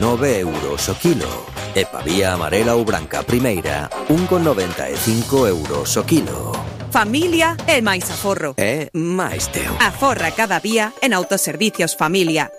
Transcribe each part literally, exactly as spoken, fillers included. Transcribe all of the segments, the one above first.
nove euros o kilo. E pavía amarela ou branca primeira, un con noventa e cinco euros o kilo. Familia e máis aforro. É máis teu. Aforra cada día en Autoservicios Familia.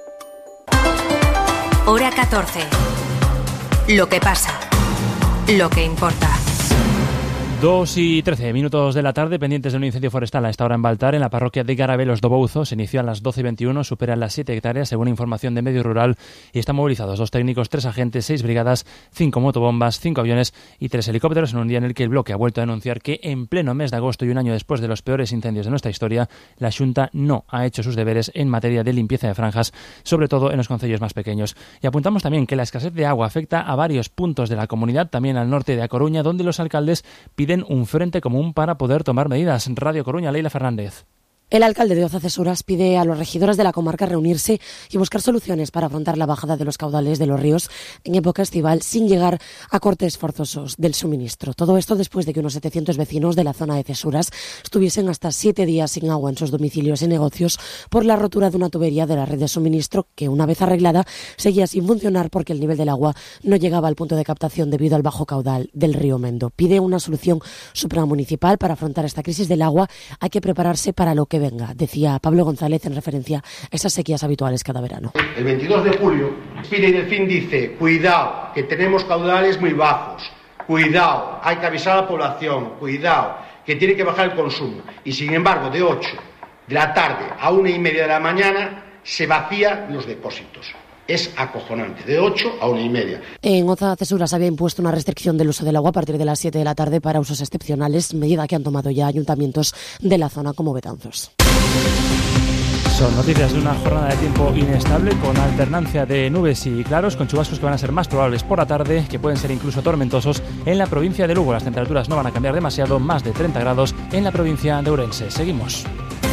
Hora catorce. Lo que pasa. Lo que importa. Dos y trece minutos de la tarde, pendientes de un incendio forestal a esta hora en Baltar, en la parroquia de Garabelos do Bouzo. Se inició a las doce y veintiuno, superan las siete hectáreas, según información de Medio Rural, y están movilizados dos técnicos, tres agentes, seis brigadas, cinco motobombas, cinco aviones y tres helicópteros, en un día en el que el bloque ha vuelto a denunciar que en pleno mes de agosto y un año después de los peores incendios de nuestra historia, la Xunta no ha hecho sus deberes en materia de limpieza de franjas, sobre todo en los concellos más pequeños. Y apuntamos también que la escasez de agua afecta a varios puntos de la comunidad, también al norte de A Coruña, donde los alcaldes piden un frente común para poder tomar medidas. Radio Coruña, Leila Fernández. El alcalde de Oza-Cesuras pide a los regidores de la comarca reunirse y buscar soluciones para afrontar la bajada de los caudales de los ríos en época estival sin llegar a cortes forzosos del suministro. Todo esto después de que unos setecientos vecinos de la zona de Cesuras estuviesen hasta siete días sin agua en sus domicilios y negocios por la rotura de una tubería de la red de suministro que, una vez arreglada, seguía sin funcionar porque el nivel del agua no llegaba al punto de captación debido al bajo caudal del río Mendo. Pide una solución supramunicipal para afrontar esta crisis del agua. Hay que prepararse para lo que venga, decía Pablo González en referencia a esas sequías habituales cada verano. El veintidós de julio, Espina y Delfín dice: cuidado, que tenemos caudales muy bajos, cuidado, hay que avisar a la población, cuidado, que tiene que bajar el consumo. Y sin embargo, de ocho de la tarde a una y media de la mañana se vacían los depósitos. Es acojonante, de ocho a una y media. En Oza-Cesuras había impuesto una restricción del uso del agua a partir de las siete de la tarde para usos excepcionales, medida que han tomado ya ayuntamientos de la zona como Betanzos. Son noticias de una jornada de tiempo inestable con alternancia de nubes y claros, con chubascos que van a ser más probables por la tarde, que pueden ser incluso tormentosos en la provincia de Lugo. Las temperaturas no van a cambiar demasiado, más de treinta grados en la provincia de Ourense. Seguimos.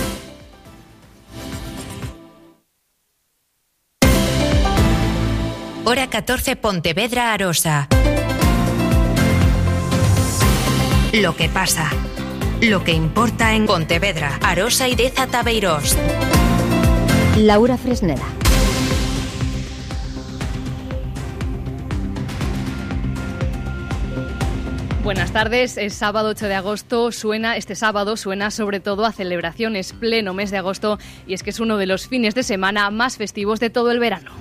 Hora catorce, Pontevedra, Arosa. Lo que pasa. Lo que importa en Pontevedra, Arosa y Deza Tabeirós. Laura Fresneda. Buenas tardes, es sábado ocho de agosto, suena, este sábado suena sobre todo a celebraciones, pleno mes de agosto, y es que es uno de los fines de semana más festivos de todo el verano.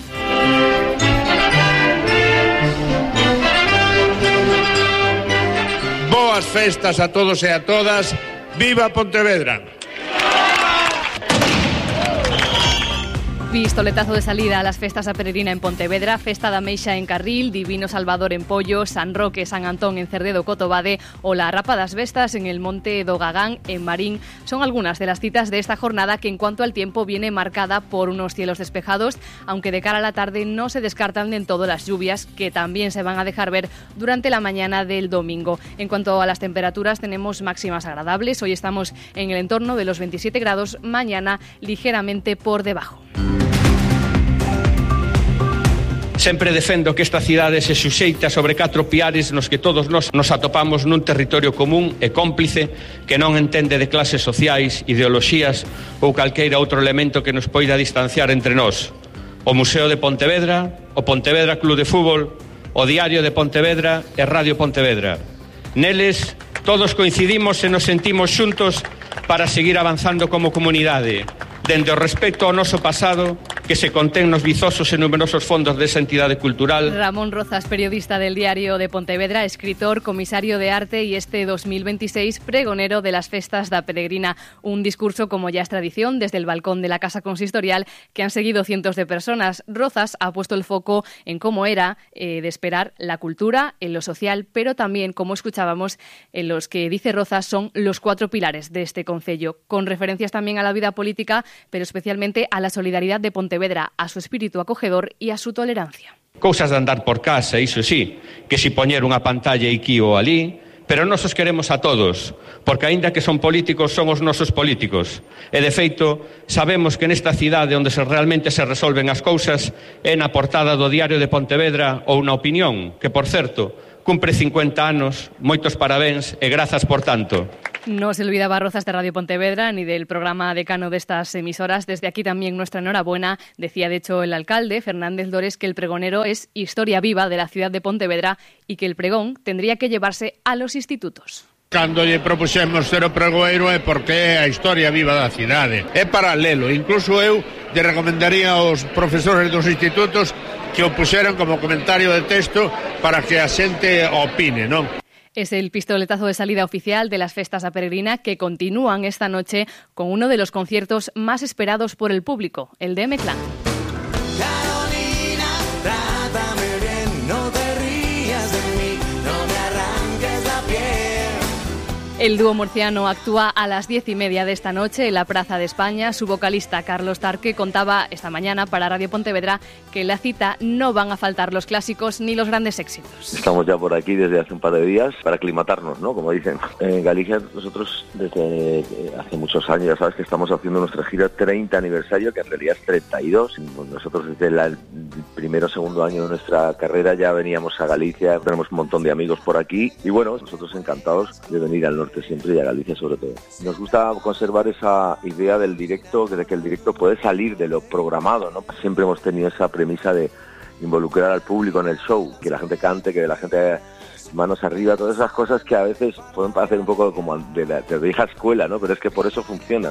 Boas festas a todos e a todas. Viva Pontevedra. Pistoletazo de salida a las festas a Peregrina en Pontevedra, Festa da Meixa en Carril, Divino Salvador en Pollo, San Roque, San Antón en Cerdedo, Cotobade o la Rapa das Vestas en el Monte do Gagán en Marín. Son algunas de las citas de esta jornada que en cuanto al tiempo viene marcada por unos cielos despejados, aunque de cara a la tarde no se descartan del todo las lluvias que también se van a dejar ver durante la mañana del domingo. En cuanto a las temperaturas tenemos máximas agradables, hoy estamos en el entorno de los veintisiete grados, mañana ligeramente por debajo. Sempre defendo que esta cidade se suxeita sobre catro piares nos que todos nós nos atopamos nun territorio común e cómplice que non entende de clases sociais, ideoloxías ou calqueira outro elemento que nos poida distanciar entre nós. O Museo de Pontevedra, o Pontevedra Club de Fútbol, o Diario de Pontevedra e Radio Pontevedra. Neles todos coincidimos e nos sentimos xuntos para seguir avanzando como comunidade, dende o respecto ao noso pasado que se contén nos vizosos e numerosos fondos desa entidade cultural. Ramón Rozas, periodista del Diario de Pontevedra, escritor, comisario de arte y este dos mil veintiséis pregonero de las festas da Peregrina. Un discurso, como ya es tradición, desde el balcón de la Casa Consistorial, que han seguido cientos de personas. Rozas ha puesto el foco en cómo era eh, de esperar la cultura, en lo social, pero también, como escuchábamos, en los que, dice Rozas, son los cuatro pilares de este concello, con referencias también a la vida política, pero especialmente a la solidaridad de Pontevedra, a su espíritu acogedor e a su tolerancia. Cousas de andar por casa, iso sí, que si poñer unha pantalla aquí ou ali, pero nos os queremos a todos, porque aínda que son políticos, son os nosos políticos. E de feito, sabemos que nesta cidade onde se realmente se resolven as cousas é na portada do Diario de Pontevedra ou na Opinión, que, por certo, cumpre cincuenta anos, moitos parabéns e grazas por tanto. No se olvidaba Rozas de Radio Pontevedra ni del programa decano de estas emisoras. Desde aquí también nuestra enhorabuena. Decía de hecho el alcalde Fernández Dores que el pregonero es historia viva de la ciudad de Pontevedra y que el pregón tendría que llevarse a los institutos. Cando lle propuxemos ser o pregoeiro é porque é a historia viva da cidade. É paralelo, incluso eu lle recomendaría aos profesores dos institutos que o puxeran como comentario de texto para que a xente opine, non? Es el pistoletazo de salida oficial de las Festas a Peregrina que continúan esta noche con uno de los conciertos más esperados por el público, el de M-Clan. Carolina, trátame bien, no te rías de mí, no me arranques la piel. El dúo murciano actúa a las diez y media de esta noche en la Plaza de España. Su vocalista Carlos Tarque contaba esta mañana para Radio Pontevedra que en la cita no van a faltar los clásicos ni los grandes éxitos. Estamos ya por aquí desde hace un par de días para aclimatarnos, ¿no? Como dicen. En Galicia nosotros desde hace muchos años, ya sabes que estamos haciendo nuestra gira treinta aniversario, que en realidad es treinta y dos. Nosotros desde la, el primero o segundo año de nuestra carrera ya veníamos a Galicia, tenemos un montón de amigos por aquí y bueno, nosotros encantados de venir al norte siempre y a Galicia sobre todo. Nos gusta conservar esa idea del directo, de que el directo puede salir de lo programado, ¿no? Siempre hemos tenido esa premisa de involucrar al público en el show, que la gente cante, que la gente manos arriba, todas esas cosas que a veces pueden parecer un poco como de la de vieja escuela, ¿no? Pero es que por eso funcionan.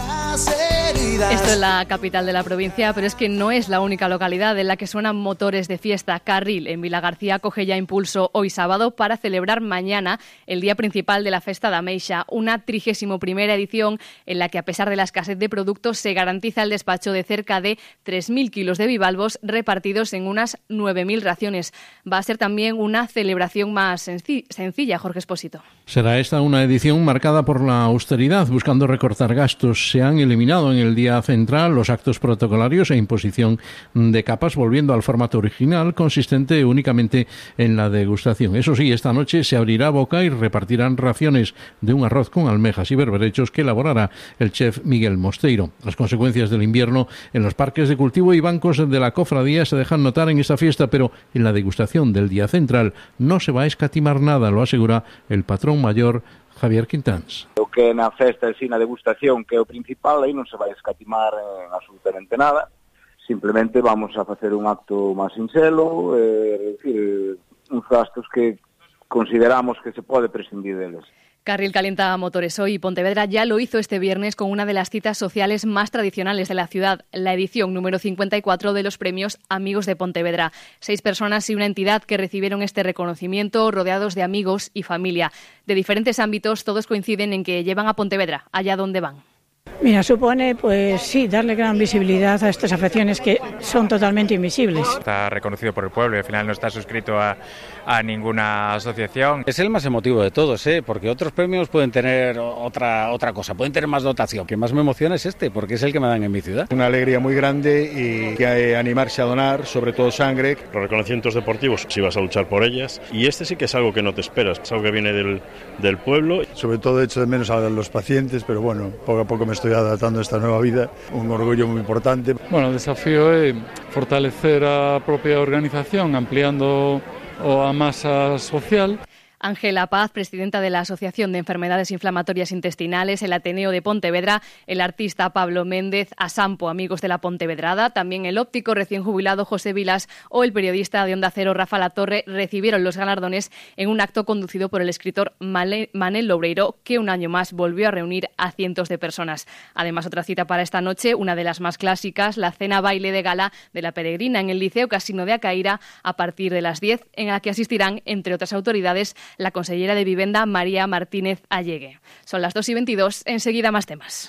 Esto es la capital de la provincia, pero es que no es la única localidad en la que suenan motores de fiesta. Carril, en Vilagarcía, coge ya impulso hoy sábado para celebrar mañana el día principal de la Festa da Meixa, una trigésimo primera edición en la que, a pesar de la escasez de productos, se garantiza el despacho de cerca de tres mil kilos de bivalvos repartidos en unas nueve mil raciones. Va a ser también una celebración más senci- sencilla, Jorge Espósito. Será esta una edición marcada por la austeridad, buscando recortar gastos. Se han eliminado en el día central los actos protocolarios e imposición de capas, volviendo al formato original, consistente únicamente en la degustación. Eso sí, esta noche se abrirá boca y repartirán raciones de un arroz con almejas y berberechos que elaborará el chef Miguel Mosteiro. Las consecuencias del invierno en los parques de cultivo y bancos de la cofradía se dejan notar en esta fiesta, pero en la degustación del día central no se va a escatimar nada, lo asegura el patrón mayor Javier Quintáns. O que na festa e si na degustación, que é o principal, aí non se vai escatimar en absolutamente nada. Simplemente vamos a facer un acto máis sinxelo, eh, decir, uns gastos que consideramos que se pode prescindir deles. Carril calienta motores hoy y Pontevedra ya lo hizo este viernes con una de las citas sociales más tradicionales de la ciudad, la edición número cincuenta y cuatro de los premios Amigos de Pontevedra. Seis personas y una entidad que recibieron este reconocimiento rodeados de amigos y familia. De diferentes ámbitos, todos coinciden en que llevan a Pontevedra allá donde van. Mira, supone, pues sí, darle gran visibilidad a estas afecciones que son totalmente invisibles. Está reconocido por el pueblo y al final no está suscrito a, a ninguna asociación. Es el más emotivo de todos, ¿eh? Porque otros premios pueden tener otra, otra cosa, pueden tener más dotación. El que más me emociona es este, porque es el que me dan en mi ciudad. Una alegría muy grande y que hay que animarse a donar, sobre todo sangre. Los reconocimientos deportivos, si vas a luchar por ellas. Y este sí que es algo que no te esperas, es algo que viene del, del pueblo. Sobre todo echo de menos a los pacientes, pero bueno, poco a poco me estoy adaptando a esta nueva vida, un orgullo muy importante. Bueno, o desafío é fortalecer a propia organización, ampliando a masa social. Ángela Paz, presidenta de la Asociación de Enfermedades Inflamatorias Intestinales, el Ateneo de Pontevedra, el artista Pablo Méndez, Asampo, Amigos de la Pontevedrada, también el óptico recién jubilado José Vilas o el periodista de Onda Cero Rafa Latorre recibieron los galardones en un acto conducido por el escritor Manel Loureiro, que un año más volvió a reunir a cientos de personas. Además, otra cita para esta noche, una de las más clásicas, la cena baile de gala de la Peregrina en el Liceo Casino de Acaíra a partir de las diez, en la que asistirán, entre otras autoridades, la consellera de Vivenda María Martínez Allegue. Son las dos y veintidós, enseguida más temas.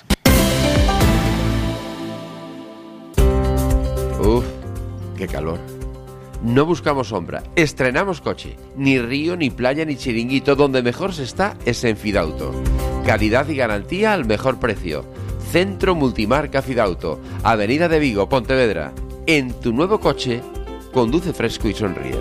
Uf, qué calor. No buscamos sombra, estrenamos coche. Ni río, ni playa, ni chiringuito. Donde mejor se está es en Fidauto. Calidad y garantía al mejor precio. Centro Multimarca Fidauto, Avenida de Vigo, Pontevedra. En tu nuevo coche, conduce fresco y sonríe.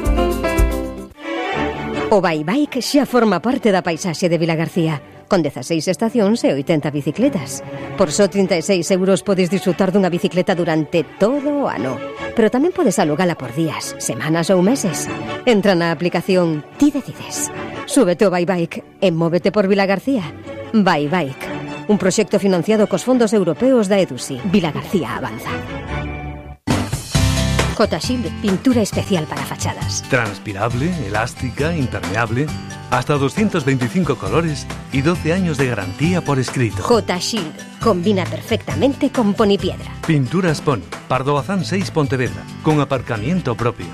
O Bike xa forma parte da paisaxe de Vilagarcía, con dezaseis estacións e oitenta bicicletas. Por só trinta e seis euros podes disfrutar dunha bicicleta durante todo o ano. Pero tamén podes alugala por días, semanas ou meses. Entra na aplicación Ti Decides. Súbete ao Bike e móvete por Vilagarcía. Bye Bike, un proxecto financiado cos fondos europeos da EDUSI. Vilagarcía avanza. J-Shield, pintura especial para fachadas. Transpirable, elástica, impermeable, hasta doscientos veinticinco colores y doce años de garantía por escrito. J-Shield, combina perfectamente con Ponipiedra. Pinturas Pony, Pardo Bazán seis Pontevedra, con aparcamiento propio.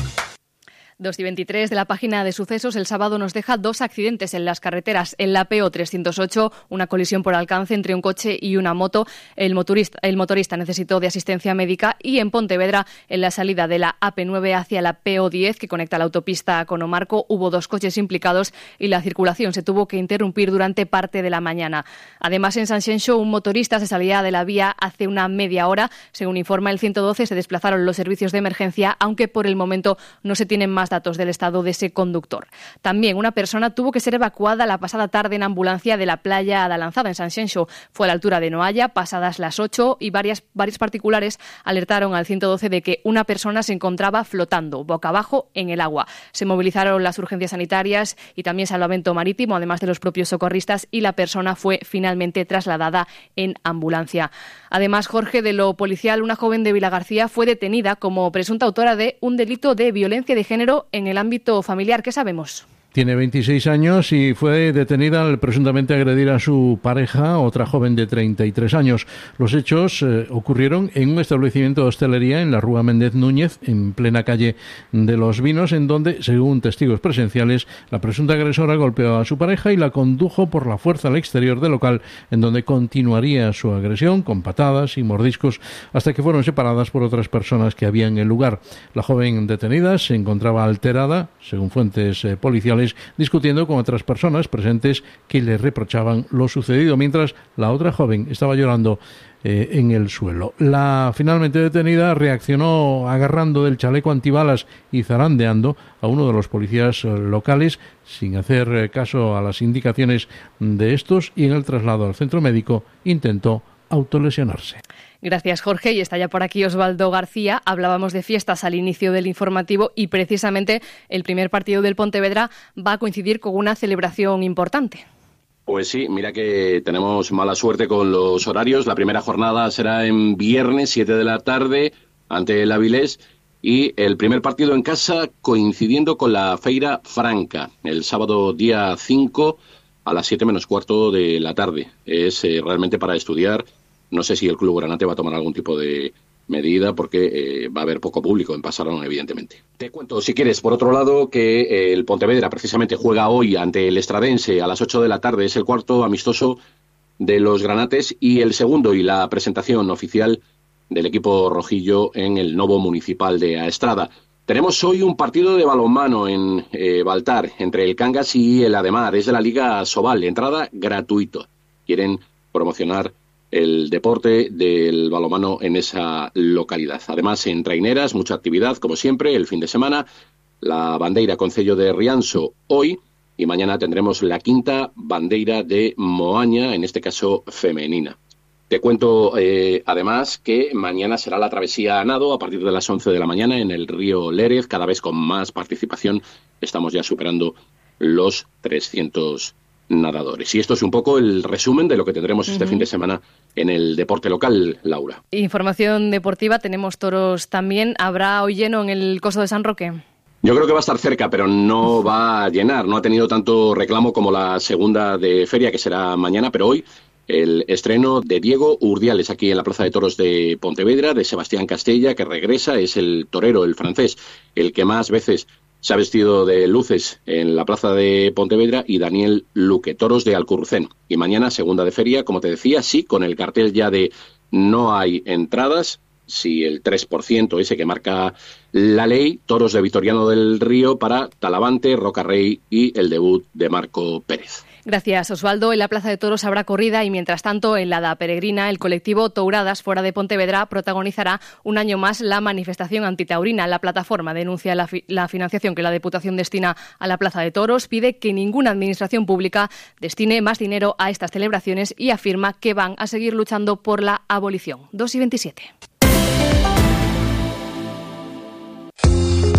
dos y veintitrés de la página de sucesos. El sábado nos deja dos accidentes en las carreteras. En la P O trescientos ocho, una colisión por alcance entre un coche y una moto. El motorista, el motorista necesitó de asistencia médica. Y en Pontevedra, en la salida de la A P nueve hacia la P O diez, que conecta la autopista con Omarco, hubo dos coches implicados y la circulación se tuvo que interrumpir durante parte de la mañana. Además, en Sanxenxo, un motorista se salía de la vía hace una media hora. Según informa el ciento doce, se desplazaron los servicios de emergencia, aunque por el momento no se tienen más datos del estado de ese conductor. También una persona tuvo que ser evacuada la pasada tarde en ambulancia de la playa da Lanzada, en Sanxenxo. Fue a la altura de Noalla, pasadas las ocho, y varias, varios particulares alertaron al ciento doce de que una persona se encontraba flotando boca abajo en el agua. Se movilizaron las urgencias sanitarias y también salvamento marítimo, además de los propios socorristas, y la persona fue finalmente trasladada en ambulancia. Además, Jorge, de lo policial, una joven de Vilagarcía fue detenida como presunta autora de un delito de violencia de género en el ámbito familiar. ¿Qué sabemos? Tiene veintiséis años y fue detenida al presuntamente agredir a su pareja, otra joven de treinta y tres años. Los hechos eh, ocurrieron en un establecimiento de hostelería en la Rúa Méndez Núñez, en plena calle de Los Vinos, en donde, según testigos presenciales, la presunta agresora golpeó a su pareja y la condujo por la fuerza al exterior del local, en donde continuaría su agresión con patadas y mordiscos hasta que fueron separadas por otras personas que había en el lugar. La joven detenida se encontraba alterada, según fuentes eh, policiales, discutiendo con otras personas presentes que le reprochaban lo sucedido, mientras la otra joven estaba llorando eh, en el suelo. La finalmente detenida reaccionó agarrando del chaleco antibalas y zarandeando a uno de los policías locales sin hacer eh, caso a las indicaciones de estos, y en el traslado al centro médico intentó autolesionarse. Gracias, Jorge. Y está ya por aquí Osvaldo García. Hablábamos de fiestas al inicio del informativo y precisamente el primer partido del Pontevedra va a coincidir con una celebración importante. Pues sí, mira que tenemos mala suerte con los horarios. La primera jornada será en viernes, siete de la tarde, ante el Avilés, y el primer partido en casa coincidiendo con la Feira Franca, el sábado día cinco a las siete menos cuarto de la tarde. Es eh, realmente para estudiar. No sé si el Club Granate va a tomar algún tipo de medida porque eh, va a haber poco público en Pasarón, evidentemente. Te cuento, si quieres, por otro lado, que eh, el Pontevedra precisamente juega hoy ante el Estradense a las ocho de la tarde. Es el cuarto amistoso de los Granates y el segundo y la presentación oficial del equipo rojillo en el Novo Municipal de Aestrada. Tenemos hoy un partido de balonmano en eh, Baltar entre el Cangas y el Ademar. Es de la Liga Sobal, entrada gratuito. Quieren promocionar el deporte del balonmano en esa localidad. Además, en traineras, mucha actividad, como siempre, el fin de semana. La bandeira Concello de Rianxo hoy, y mañana tendremos la quinta bandeira de Moaña, en este caso femenina. Te cuento, eh, además, que mañana será la travesía a nado a partir de las once de la mañana en el río Lérez, cada vez con más participación. Estamos ya superando los trescientos nadadores. Y esto es un poco el resumen de lo que tendremos este uh-huh. fin de semana en el deporte local, Laura. Información deportiva, tenemos toros también. ¿Habrá hoy lleno en el Coso de San Roque? Yo creo que va a estar cerca, pero no va a llenar. No ha tenido tanto reclamo como la segunda de feria, que será mañana, pero hoy el estreno de Diego Urdiales aquí en la Plaza de Toros de Pontevedra, de Sebastián Castella, que regresa, es el torero, el francés, el que más veces se ha vestido de luces en la plaza de Pontevedra, y Daniel Luque, toros de Alcurcén. Y mañana, segunda de feria, como te decía, sí, con el cartel ya de no hay entradas, sí, el tres por ciento ese que marca la ley, toros de Vitoriano del Río para Talavante, Rocarrey y el debut de Marco Pérez. Gracias, Osvaldo. En la Plaza de Toros habrá corrida y, mientras tanto, en la da Peregrina, el colectivo Touradas Fuera de Pontevedra protagonizará un año más la manifestación antitaurina. La plataforma denuncia la, fi- la financiación que la Deputación destina a la Plaza de Toros, pide que ninguna administración pública destine más dinero a estas celebraciones y afirma que van a seguir luchando por la abolición. dos y veintisiete.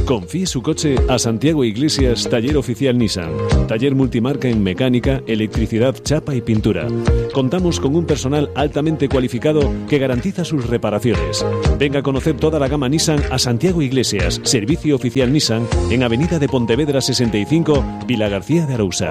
Confíe su coche a Santiago Iglesias Taller Oficial Nissan. Taller multimarca en mecánica, electricidad, chapa y pintura. Contamos con un personal altamente cualificado que garantiza sus reparaciones. Venga a conocer toda la gama Nissan a Santiago Iglesias, Servicio Oficial Nissan, en Avenida de Pontevedra sesenta y cinco, Vila García de Arousa.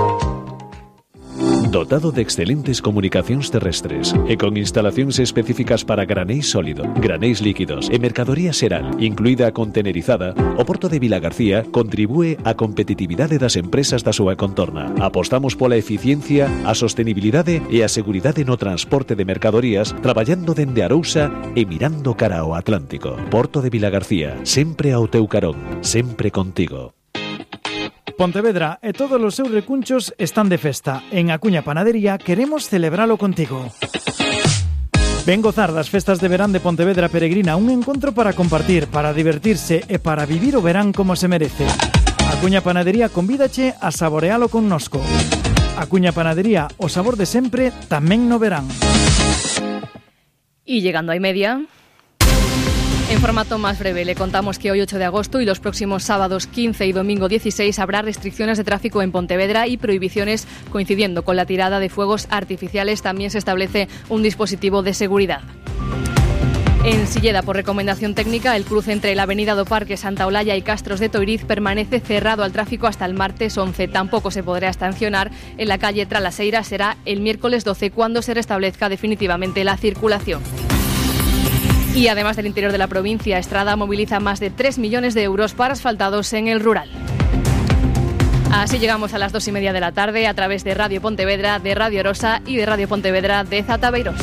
Dotado de excelentes comunicacións terrestres e con instalacións específicas para granéis sólido, granéis líquidos e mercadoría xeral, incluída a contenerizada, o Porto de Vilagarcía contribúe á competitividade das empresas da súa contorna. Apostamos pola eficiencia, a sostenibilidade e a seguridade no transporte de mercadorías, traballando dende Arousa e mirando cara ao Atlántico. Porto de Vilagarcía, sempre ao teu carón, sempre contigo. Pontevedra e todos os seus recunchos están de festa. En Acuña Panadería queremos celebralo contigo. Ven gozar das festas de verán de Pontevedra Peregrina, un encontro para compartir, para divertirse e para vivir o verán como se merece. Acuña Panadería convídache a saborealo connosco. Acuña Panadería, o sabor de sempre, tamén no verán. Y llegando a y media... En formato más breve, le contamos que hoy ocho de agosto y los próximos sábados quince y domingo dieciséis habrá restricciones de tráfico en Pontevedra y prohibiciones coincidiendo con la tirada de fuegos artificiales. También se establece un dispositivo de seguridad. En Silleda, por recomendación técnica, el cruce entre la avenida do Parque, Santa Olalla y Castros de Toiriz permanece cerrado al tráfico hasta el martes once. Tampoco se podrá estacionar en la calle Tralaseira. Será el miércoles doce cuando se restablezca definitivamente la circulación. Y además del interior de la provincia, Estrada moviliza más de tres millones de euros para asfaltados en el rural. Así llegamos a las dos y media de la tarde a través de Radio Pontevedra, de Radio Arosa y de Radio Pontevedra de Zata Beiros.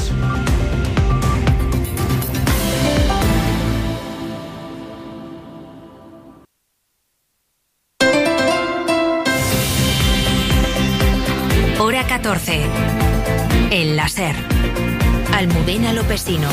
Hora catorce. El láser. Almudena Lopesino.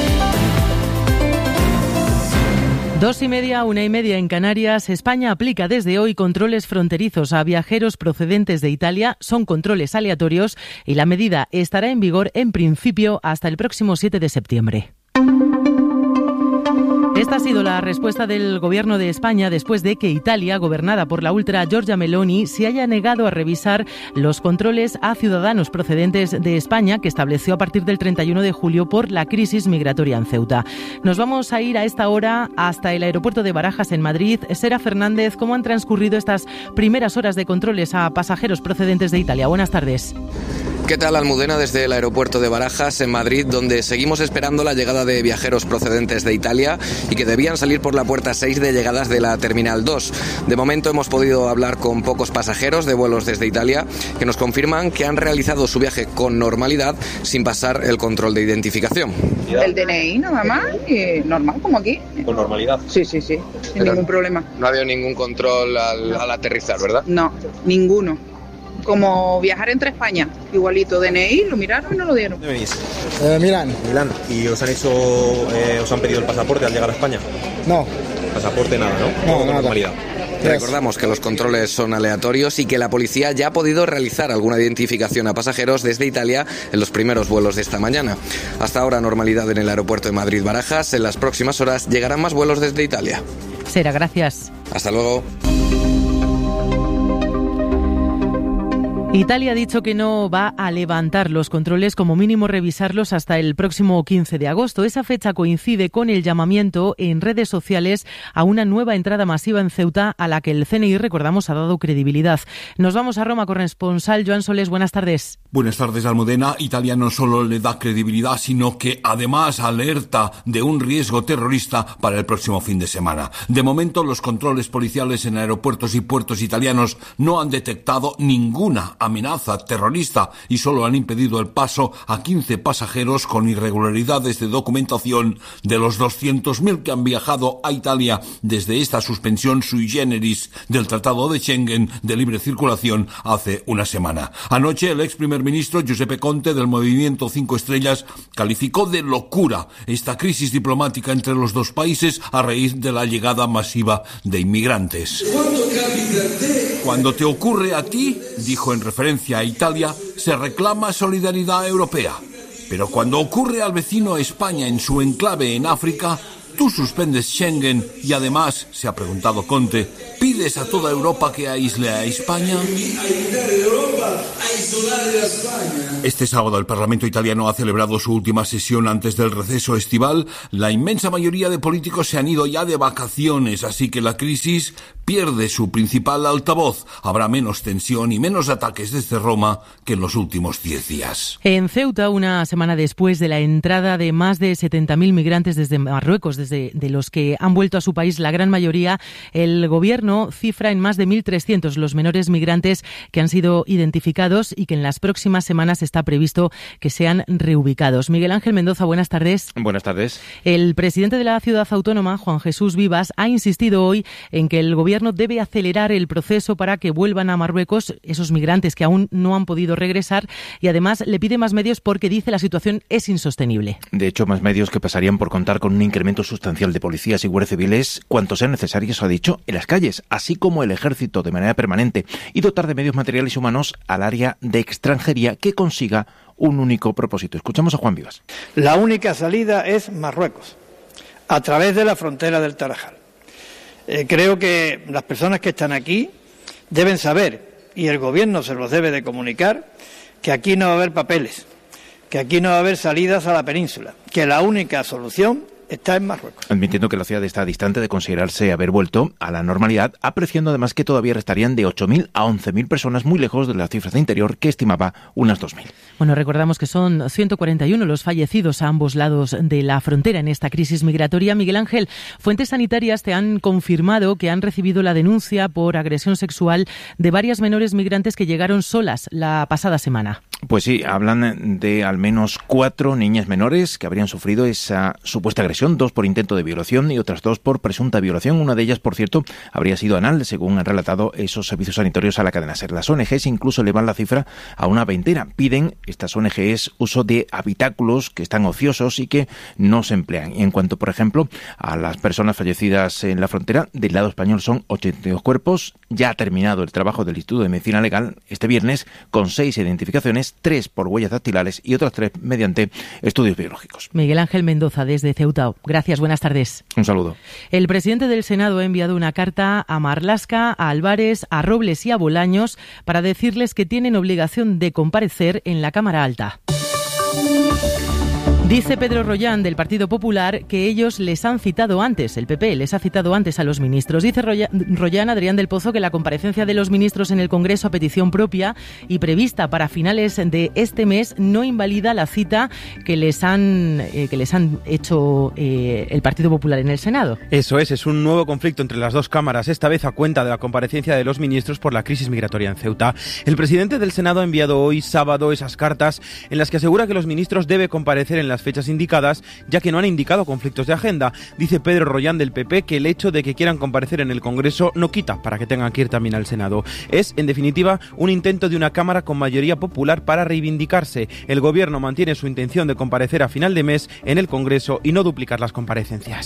Dos y media, una y media en Canarias. España aplica desde hoy controles fronterizos a viajeros procedentes de Italia. Son controles aleatorios y la medida estará en vigor en principio hasta el próximo siete de septiembre. Esta ha sido la respuesta del Gobierno de España después de que Italia, gobernada por la ultra Giorgia Meloni, se haya negado a revisar los controles a ciudadanos procedentes de España que estableció a partir del treinta y uno de julio por la crisis migratoria en Ceuta. Nos vamos a ir a esta hora hasta el aeropuerto de Barajas en Madrid. Sera Fernández, ¿cómo han transcurrido estas primeras horas de controles a pasajeros procedentes de Italia? Buenas tardes. ¿Qué tal, Almudena? Desde el aeropuerto de Barajas en Madrid, donde seguimos esperando la llegada de viajeros procedentes de Italia y que debían salir por la puerta seis de llegadas de la Terminal dos. De momento hemos podido hablar con pocos pasajeros de vuelos desde Italia que nos confirman que han realizado su viaje con normalidad sin pasar el control de identificación. El D N I nada más, y normal como aquí. ¿Con normalidad? Sí, sí, sí, sin Pero ningún problema. No ha habido ningún control al, al aterrizar, ¿verdad? No, ninguno. Como viajar entre España, igualito, D N I, lo miraron y no lo dieron. ¿Dónde venís? Eh, Milán. Milán. ¿Y os han hecho, eh, os han pedido el pasaporte al llegar a España? No. Pasaporte nada, ¿no? No, Con nada. normalidad. Recordamos que los controles son aleatorios y que la policía ya ha podido realizar alguna identificación a pasajeros desde Italia en los primeros vuelos de esta mañana. Hasta ahora normalidad en el aeropuerto de Madrid-Barajas. En las próximas horas llegarán más vuelos desde Italia. Sera, gracias. Hasta luego. Italia ha dicho que no va a levantar los controles, como mínimo revisarlos hasta el próximo quince de agosto. Esa fecha coincide con el llamamiento en redes sociales a una nueva entrada masiva en Ceuta a la que el C N I, recordamos, ha dado credibilidad. Nos vamos a Roma, corresponsal Joan Solés. Buenas tardes. Buenas tardes, Almudena. Italia no solo le da credibilidad, sino que además alerta de un riesgo terrorista para el próximo fin de semana. De momento, los controles policiales en aeropuertos y puertos italianos no han detectado ninguna amenaza terrorista y solo han impedido el paso a quince pasajeros con irregularidades de documentación de los doscientos mil que han viajado a Italia desde esta suspensión sui generis del Tratado de Schengen de libre circulación hace una semana. Anoche el ex primer ministro Giuseppe Conte del Movimiento Cinco Estrellas calificó de locura esta crisis diplomática entre los dos países a raíz de la llegada masiva de inmigrantes. Cuando te ocurre a ti, dijo en referencia a Italia, se reclama solidaridad europea. Pero cuando ocurre al vecino España en su enclave en África, Tú suspendes Schengen y además, se ha preguntado Conte, ¿pides a toda Europa que aísle a España? Este sábado el Parlamento italiano ha celebrado su última sesión antes del receso estival. La inmensa mayoría de políticos se han ido ya de vacaciones, así que la crisis pierde su principal altavoz. Habrá menos tensión y menos ataques desde Roma que en los últimos diez días. En Ceuta, una semana después de la entrada de más de setenta mil migrantes desde Marruecos, desde de los que han vuelto a su país la gran mayoría, el gobierno cifra en más de mil trescientos los menores migrantes que han sido identificados y que en las próximas semanas está previsto que sean reubicados. Miguel Ángel Mendoza, buenas tardes. Buenas tardes. El presidente de la ciudad autónoma, Juan Jesús Vivas, ha insistido hoy en que el gobierno debe acelerar el proceso para que vuelvan a Marruecos esos migrantes que aún no han podido regresar, y además le pide más medios porque dice la situación es insostenible. De hecho, más medios que pasarían por contar con un incremento sustancial de policías y guardias civiles, cuantos sean necesarios, ha dicho, en las calles, así como el ejército de manera permanente, y dotar de medios materiales y humanos al área de extranjería que consiga un único propósito. Escuchamos a Juan Vivas. La única salida es Marruecos, a través de la frontera del Tarajal. Eh, creo que las personas que están aquí deben saber, y el gobierno se los debe de comunicar, que aquí no va a haber papeles, que aquí no va a haber salidas a la península, que la única solución está en Marruecos. Admitiendo que la ciudad está distante de considerarse haber vuelto a la normalidad, apreciando además que todavía restarían de ocho mil a once mil personas, muy lejos de las cifras de interior que estimaba unas dos mil. Bueno, recordamos que son ciento cuarenta y uno los fallecidos a ambos lados de la frontera en esta crisis migratoria. Miguel Ángel, fuentes sanitarias te han confirmado que han recibido la denuncia por agresión sexual de varias menores migrantes que llegaron solas la pasada semana. Pues sí, hablan de al menos cuatro niñas menores que habrían sufrido esa supuesta agresión, dos por intento de violación y otras dos por presunta violación. Una de ellas, por cierto, habría sido anal, según han relatado esos servicios sanitarios a la cadena SER. Las O N Ges incluso elevan la cifra a una veintena. Piden, estas O N Ges, uso de habitáculos que están ociosos y que no se emplean. Y en cuanto, por ejemplo, a las personas fallecidas en la frontera, del lado español son ochenta y dos cuerpos. Ya ha terminado el trabajo del Instituto de Medicina Legal este viernes con seis identificaciones, tres por huellas dactilares y otras tres mediante estudios biológicos. Miguel Ángel Mendoza, desde Ceuta. Gracias, buenas tardes. Un saludo. El presidente del Senado ha enviado una carta a Marlaska, a Álvarez, a Robles y a Bolaños para decirles que tienen obligación de comparecer en la Cámara Alta. Dice Pedro Rollán, del Partido Popular, que ellos les han citado antes, el P P les ha citado antes a los ministros. Dice Rollán, Adrián del Pozo, que la comparecencia de los ministros en el Congreso a petición propia y prevista para finales de este mes no invalida la cita que les han, eh, que les han hecho eh, el Partido Popular en el Senado. Eso es, es un nuevo conflicto entre las dos cámaras, esta vez a cuenta de la comparecencia de los ministros por la crisis migratoria en Ceuta. El presidente del Senado ha enviado hoy, sábado, esas cartas en las que asegura que los ministros deben comparecer en las fechas indicadas, ya que no han indicado conflictos de agenda. Dice Pedro Rollán, del P P, que el hecho de que quieran comparecer en el Congreso no quita para que tengan que ir también al Senado. Es, en definitiva, un intento de una Cámara con mayoría popular para reivindicarse. El Gobierno mantiene su intención de comparecer a final de mes en el Congreso y no duplicar las comparecencias.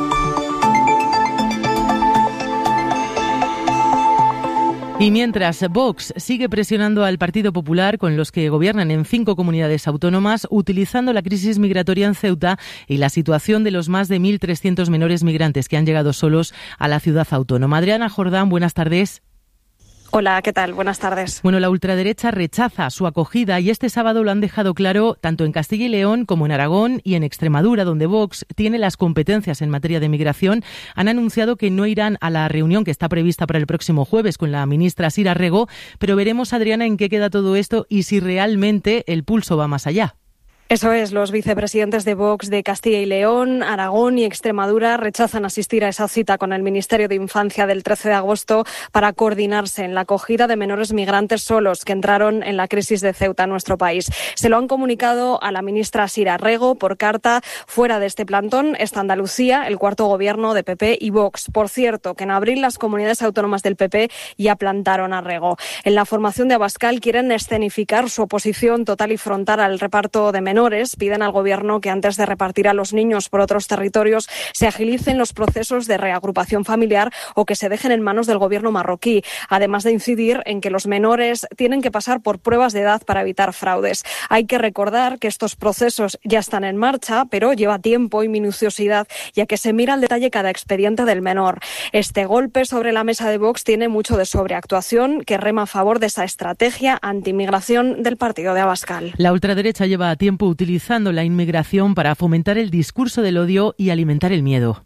Y mientras Vox sigue presionando al Partido Popular, con los que gobiernan en cinco comunidades autónomas, utilizando la crisis migratoria en Ceuta y la situación de los más de mil trescientos menores migrantes que han llegado solos a la ciudad autónoma. Adriana Jordán, buenas tardes. Hola, ¿qué tal? Buenas tardes. Bueno, la ultraderecha rechaza su acogida y este sábado lo han dejado claro tanto en Castilla y León como en Aragón y en Extremadura, donde Vox tiene las competencias en materia de migración. Han anunciado que no irán a la reunión que está prevista para el próximo jueves con la ministra Sira Rego, pero veremos, Adriana, en qué queda todo esto y si realmente el pulso va más allá. Eso es, los vicepresidentes de Vox de Castilla y León, Aragón y Extremadura rechazan asistir a esa cita con el Ministerio de Infancia del trece de agosto para coordinarse en la acogida de menores migrantes solos que entraron en la crisis de Ceuta en nuestro país. Se lo han comunicado a la ministra Sira Rego por carta. Fuera de este plantón está Andalucía, el cuarto gobierno de P P y Vox. Por cierto, que en abril las comunidades autónomas del P P ya plantaron a Rego. En la formación de Abascal quieren escenificar su oposición total y frontal al reparto de menores menores piden al Gobierno que antes de repartir a los niños por otros territorios se agilicen los procesos de reagrupación familiar o que se dejen en manos del Gobierno marroquí, además de incidir en que los menores tienen que pasar por pruebas de edad para evitar fraudes. Hay que recordar que estos procesos ya están en marcha, pero lleva tiempo y minuciosidad, ya que se mira al detalle cada expediente del menor. Este golpe sobre la mesa de Vox tiene mucho de sobreactuación, que rema a favor de esa estrategia anti-inmigración del partido de Abascal. La ultraderecha lleva tiempo utilizando la inmigración para fomentar el discurso del odio y alimentar el miedo.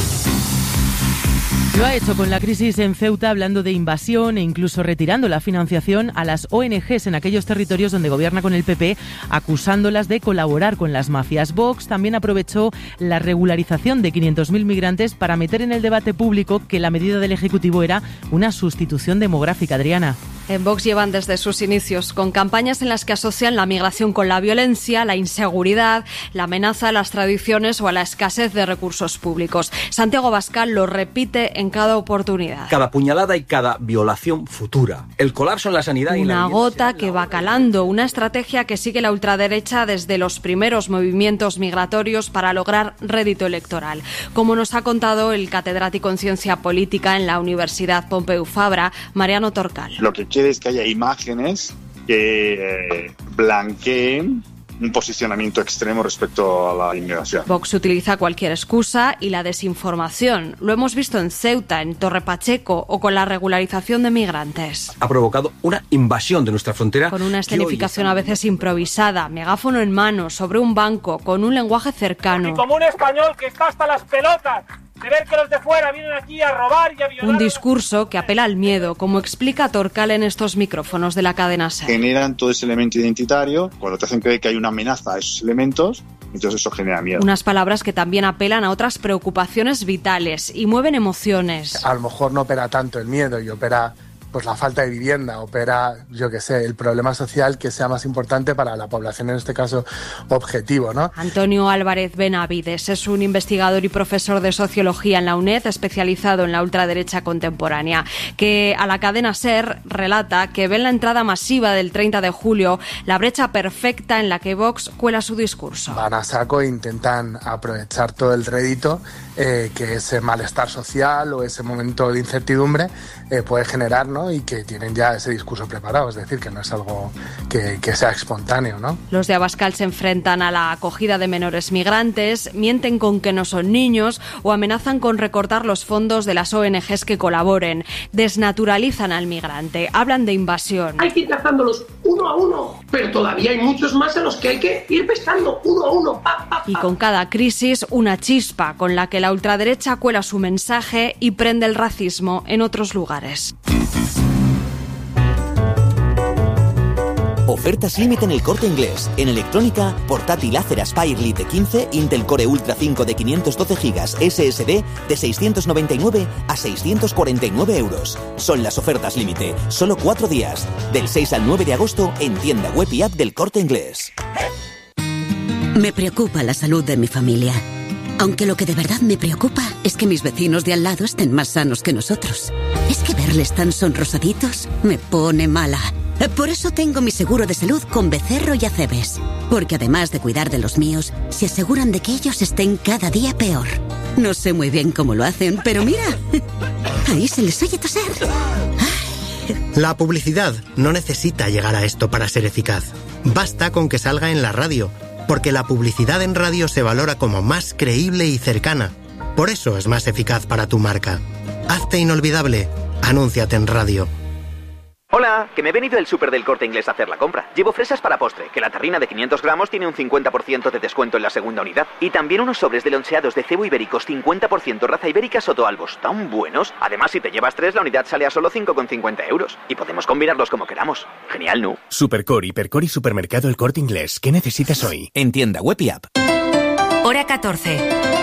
Lo ha hecho con la crisis en Ceuta, hablando de invasión e incluso retirando la financiación a las O N Ges en aquellos territorios donde gobierna con el P P, acusándolas de colaborar con las mafias. Vox también aprovechó la regularización de quinientos mil migrantes para meter en el debate público que la medida del Ejecutivo era una sustitución demográfica. Adriana. En Vox llevan desde sus inicios con campañas en las que asocian la migración con la violencia, la inseguridad, la amenaza a las tradiciones o a la escasez de recursos públicos. Santiago Abascal lo repite en cada oportunidad. Cada puñalada y cada violación futura. El colapso en la sanidad y una la gota que va calando, una estrategia que sigue la ultraderecha desde los primeros movimientos migratorios para lograr rédito electoral. Como nos ha contado el catedrático en ciencia política en la Universidad Pompeu Fabra, Mariano Torcal. Lo que quiere es que haya imágenes que eh, blanqueen un posicionamiento extremo respecto a la inmigración. Vox utiliza cualquier excusa y la desinformación. Lo hemos visto en Ceuta, en Torre Pacheco o con la regularización de migrantes. Ha provocado una invasión de nuestra frontera. Con una escenificación a veces improvisada, megáfono en mano, sobre un banco, con un lenguaje cercano. Y como un español que está hasta las pelotas de ver que los de fuera vienen aquí a robar y a violar. Un discurso que apela al miedo, como explica Torcal en estos micrófonos de la cadena SER. Generan todo ese elemento identitario, cuando te hacen creer que hay una amenaza a esos elementos, entonces eso genera miedo. Unas palabras que también apelan a otras preocupaciones vitales y mueven emociones. A lo mejor no opera tanto el miedo y opera pues la falta de vivienda, opera, yo qué sé, el problema social que sea más importante para la población, en este caso objetivo, ¿no? Antonio Álvarez Benavides es un investigador y profesor de sociología en la UNED, especializado en la ultraderecha contemporánea, que a la cadena SER relata que ve en la entrada masiva del treinta de julio la brecha perfecta en la que Vox cuela su discurso. Van a saco e intentan aprovechar todo el rédito eh, que ese malestar social o ese momento de incertidumbre eh, puede generar, ¿no? Y que tienen ya ese discurso preparado, es decir, que no es algo que, que sea espontáneo, ¿no? Los de Abascal se enfrentan a la acogida de menores migrantes, mienten con que no son niños o amenazan con recortar los fondos de las O N Ges que colaboren. Desnaturalizan al migrante, hablan de invasión. Hay que ir cazándolos uno a uno, pero todavía hay muchos más a los que hay que ir pescando uno a uno. Pa, pa, pa. Y con cada crisis, una chispa con la que la ultraderecha cuela su mensaje y prende el racismo en otros lugares. Ofertas límite en el Corte Inglés. En electrónica, portátil Acer Aspire Lite quince, Intel Core Ultra cinco de quinientos doce gigas S S D de seiscientos noventa y nueve a seiscientos cuarenta y nueve euros. Son las ofertas límite. Solo cuatro días. Del seis al nueve de agosto en tienda web y app del Corte Inglés. Me preocupa la salud de mi familia. Aunque lo que de verdad me preocupa es que mis vecinos de al lado estén más sanos que nosotros. Es que verles tan sonrosaditos me pone mala. Por eso tengo mi seguro de salud con Becerro y Acebes. Porque además de cuidar de los míos, se aseguran de que ellos estén cada día peor. No sé muy bien cómo lo hacen, pero mira, ahí se les oye toser. La publicidad no necesita llegar a esto para ser eficaz. Basta con que salga en la radio, porque la publicidad en radio se valora como más creíble y cercana. Por eso es más eficaz para tu marca. Hazte inolvidable. Anúnciate en radio. Hola, que me he venido del súper del Corte Inglés a hacer la compra. Llevo fresas para postre, que la tarrina de quinientos gramos tiene un cincuenta por ciento de descuento en la segunda unidad. Y también unos sobres de loncheados de cebo ibéricos cincuenta por ciento raza ibérica Sotoalbos, tan buenos. Además, si te llevas tres, la unidad sale a solo cinco con cincuenta euros. Y podemos combinarlos como queramos. Genial, ¿no? Supercore, Hipercore y Supermercado El Corte Inglés. ¿Qué necesitas hoy? En tienda web y app. Hora catorce.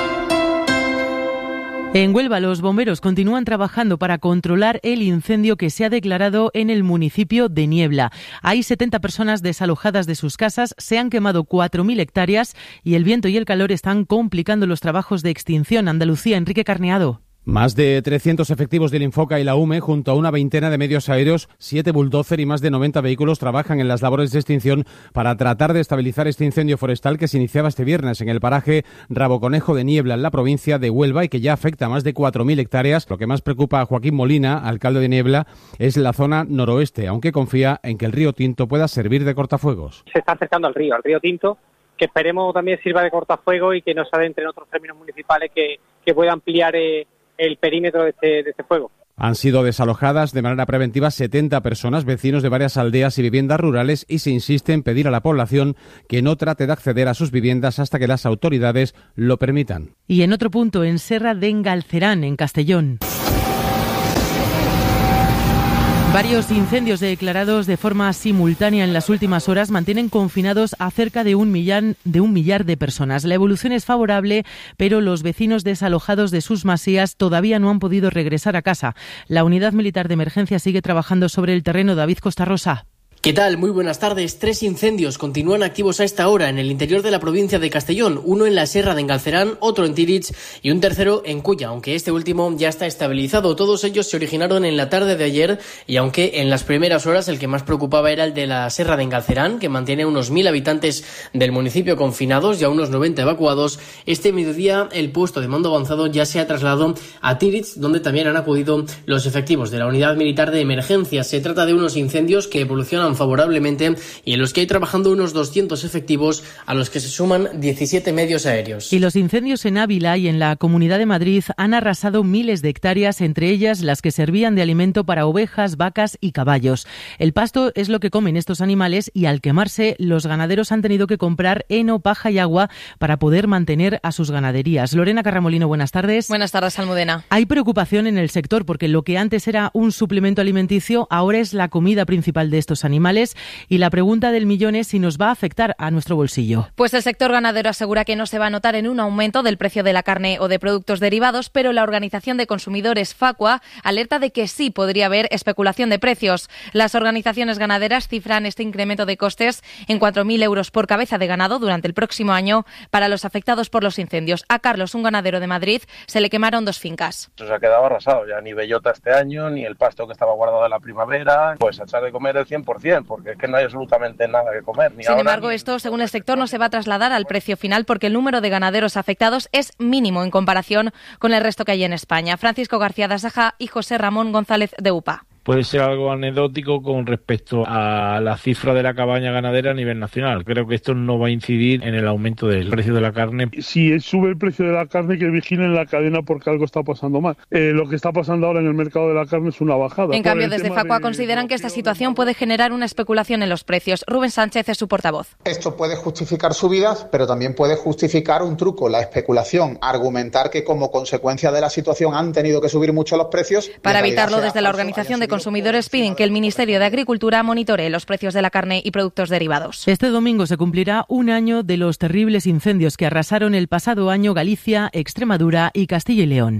En Huelva, los bomberos continúan trabajando para controlar el incendio que se ha declarado en el municipio de Niebla. Hay setenta personas desalojadas de sus casas, se han quemado cuatro mil hectáreas y el viento y el calor están complicando los trabajos de extinción. Andalucía, Enrique Carneado. Más de trescientos efectivos del Infoca y la U M E, junto a una veintena de medios aéreos, siete bulldozer y más de noventa vehículos trabajan en las labores de extinción para tratar de estabilizar este incendio forestal que se iniciaba este viernes en el paraje Raboconejo de Niebla, en la provincia de Huelva, y que ya afecta a más de cuatro mil hectáreas. Lo que más preocupa a Joaquín Molina, alcalde de Niebla, es la zona noroeste, aunque confía en que el río Tinto pueda servir de cortafuegos. Se está acercando al río, al río Tinto, que esperemos también sirva de cortafuego y que no se adentre en otros términos municipales que, que pueda ampliar eh, el perímetro de este, de este fuego. Han sido desalojadas de manera preventiva setenta personas, vecinos de varias aldeas y viviendas rurales, y se insiste en pedir a la población que no trate de acceder a sus viviendas hasta que las autoridades lo permitan. Y en otro punto, en Serra de Engalcerán, en Castellón. Varios incendios declarados de forma simultánea en las últimas horas mantienen confinados a cerca de un millar, de un millar de personas. La evolución es favorable, pero los vecinos desalojados de sus masías todavía no han podido regresar a casa. La Unidad Militar de Emergencia sigue trabajando sobre el terreno. David Costarrosa. ¿Qué tal? Muy buenas tardes. Tres incendios continúan activos a esta hora en el interior de la provincia de Castellón, uno en la Serra de Engalcerán, otro en Tirich y un tercero en Culla, aunque este último ya está estabilizado. Todos ellos se originaron en la tarde de ayer y aunque en las primeras horas el que más preocupaba era el de la Serra de Engalcerán, que mantiene a unos mil habitantes del municipio confinados y a unos noventa evacuados, este mediodía el puesto de mando avanzado ya se ha trasladado a Tirich, donde también han acudido los efectivos de la Unidad Militar de Emergencia. Se trata de unos incendios que evolucionan favorablemente y en los que hay trabajando unos doscientos efectivos, a los que se suman diecisiete medios aéreos. Y los incendios en Ávila y en la Comunidad de Madrid han arrasado miles de hectáreas, entre ellas las que servían de alimento para ovejas, vacas y caballos. El pasto es lo que comen estos animales y al quemarse los ganaderos han tenido que comprar heno, paja y agua para poder mantener a sus ganaderías. Lorena Carramolino, buenas tardes. Buenas tardes, Almudena. Hay preocupación en el sector porque lo que antes era un suplemento alimenticio ahora es la comida principal de estos animales. Y la pregunta del millón es si nos va a afectar a nuestro bolsillo. Pues el sector ganadero asegura que no se va a notar en un aumento del precio de la carne o de productos derivados, pero la Organización de Consumidores Facua alerta de que sí podría haber especulación de precios. Las organizaciones ganaderas cifran este incremento de costes en cuatro mil euros por cabeza de ganado durante el próximo año para los afectados por los incendios. A Carlos, un ganadero de Madrid, se le quemaron dos fincas. Se ha quedado arrasado, ya ni bellota este año, ni el pasto que estaba guardado de la primavera, pues a echar de comer el cien por ciento. Porque es que no hay absolutamente nada que comer. Ni Sin ahora, embargo, ni... esto, según el sector, no se va a trasladar al precio final porque el número de ganaderos afectados es mínimo en comparación con el resto que hay en España. Francisco García Dasaja y José Ramón González de U P A. Puede ser algo anecdótico con respecto a la cifra de la cabaña ganadera a nivel nacional. Creo que esto no va a incidir en el aumento del precio de la carne. Si sube el precio de la carne, que vigilen la cadena porque algo está pasando mal. Eh, lo que está pasando ahora en el mercado de la carne es una bajada. En cambio, desde Facua de... consideran que esta situación puede generar una especulación en los precios. Rubén Sánchez es su portavoz. Esto puede justificar subidas, pero también puede justificar un truco, la especulación. Argumentar que como consecuencia de la situación han tenido que subir mucho los precios. Para evitarlo, desde la Organización de Consumidores piden que el Ministerio de Agricultura monitoree los precios de la carne y productos derivados. Este domingo se cumplirá un año de los terribles incendios que arrasaron el pasado año Galicia, Extremadura y Castilla y León.